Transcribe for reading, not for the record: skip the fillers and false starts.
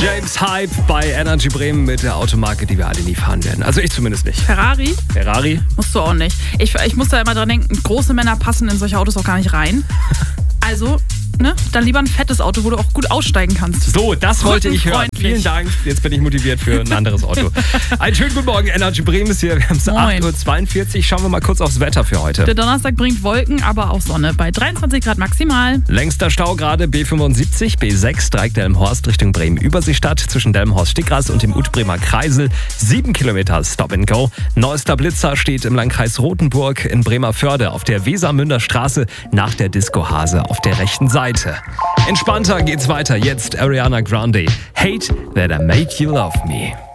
James Hype bei Energy Bremen mit der Automarke, die wir alle nie fahren werden. Also ich zumindest nicht. Ferrari? Ferrari? Musst du auch nicht. Ich muss da immer dran denken, große Männer passen in solche Autos auch gar nicht rein. Also, dann lieber ein fettes Auto, wo du auch gut aussteigen kannst. So, das wollte ich hören. Vielen Dank. Jetzt bin ich motiviert für ein anderes Auto. Einen schönen guten Morgen. Energy Bremen ist hier. Wir haben es 8.42 Uhr. Schauen wir mal kurz aufs Wetter für heute. Der Donnerstag bringt Wolken, aber auch Sonne. Bei 23 Grad maximal. Längster Stau gerade B75, B6, Dreieck Delmenhorst Richtung Bremen-Überseestadt zwischen Delmenhorst-Stickras und dem Utbremer Kreisel. 7 Kilometer Stop and Go. Neuester Blitzer steht im Landkreis Rothenburg in Bremerförde auf der Wesermünder Straße nach der Disco Hase auf der rechten Seite. Entspannter geht's weiter. Jetzt Ariana Grande. Hate that I made you love me.